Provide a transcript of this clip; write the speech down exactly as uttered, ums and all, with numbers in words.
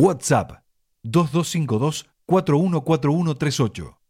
WhatsApp dos dos cinco dos, cuatro uno cuatro uno tres ocho.